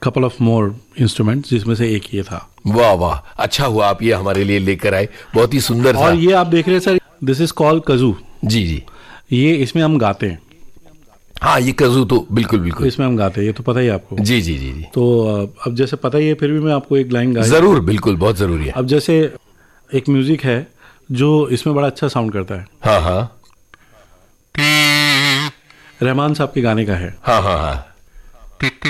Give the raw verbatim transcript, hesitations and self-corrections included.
couple of more instruments, जिसमें से एक ये था। वाह वाह, अच्छा हुआ आप ये हमारे लिए लेकर आए, बहुत ही सुंदर था। और ये आप देख रहे हैं सर, दिस इज कॉल्ड कजू। जी जी, ये इसमें हम गाते हैं। हाँ ये कजू तो बिल्कुल बिल्कुल इसमें हम गाते हैं, ये तो पता ही है आपको। जी जी जी जी। तो अब जैसे पता ही है, फिर भी मैं आपको एक लाइन गा। जरूर, बिल्कुल, बहुत जरूरी है। अब जैसे एक म्यूजिक है जो इसमें बड़ा अच्छा साउंड करता है। हाँ हाँ, रहमान साहब के गाने का है। हाँ हाँ हाँ।